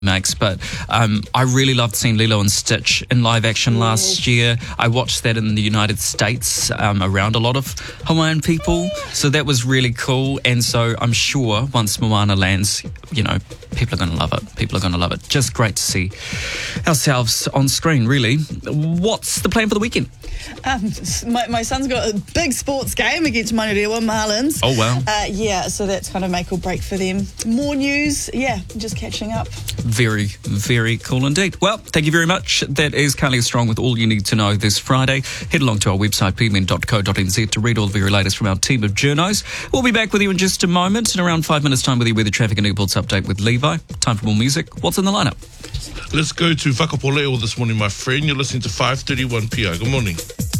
makes, but I really loved seeing Lilo and Stitch in live action last year. I watched that in the United States around a lot of Hawaiian people, so that was really cool. And so I'm sure once Moana lands, people are going to love it. People are going to love it. Just great to see ourselves on screen, really. What's the plan for the weekend? My son's got a big sports game against Manurewa Marlins. Oh, wow. So that's kind of make or break for them. More news, just catching up. Very, very cool indeed. Well, thank you very much. That is Carly Strong with all you need to know this Friday. Head along to our website, pmen.co.nz, to read all the very latest from our team of journos. We'll be back with you in just a moment, in around 5 minutes' time with your weather, traffic and airports update with Levi. Time for more music. What's in the lineup? Let's go to Whakapoleo this morning, my friend. You're listening to 531 PI. Good morning.